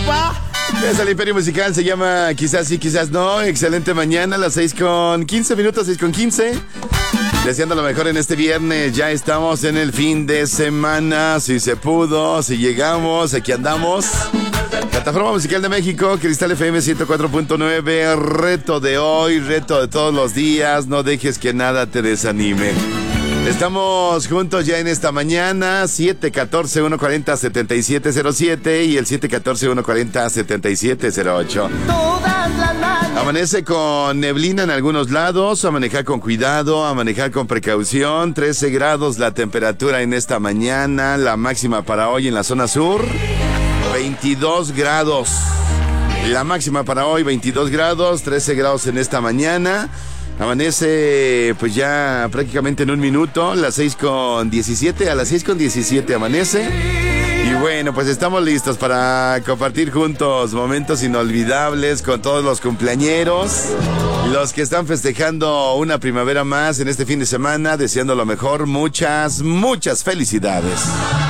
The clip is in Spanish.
papá. Es el Imperio Musical, se llama Quizás sí, quizás no. Excelente mañana, a las 6:15, 6:15. Deseando lo mejor en este viernes. Ya estamos en el fin de semana. Si se pudo, si llegamos, aquí andamos. Plataforma Musical de México, Cristal FM 104.9. Reto de hoy, reto de todos los días. No dejes que nada te desanime. Estamos juntos ya en esta mañana, 714-140-7707 y el 714-140-7708. Amanece con neblina en algunos lados, a manejar con cuidado, a manejar con precaución. 13 grados la temperatura en esta mañana, la máxima para hoy en la zona sur, 22 grados. La máxima para hoy, 22 grados, 13 grados en esta mañana. Amanece pues ya prácticamente en un minuto, las 6:17, a las 6:17 amanece. Y bueno, pues estamos listos para compartir juntos momentos inolvidables con todos los cumpleañeros, los que están festejando una primavera más en este fin de semana, deseando lo mejor, muchas felicidades.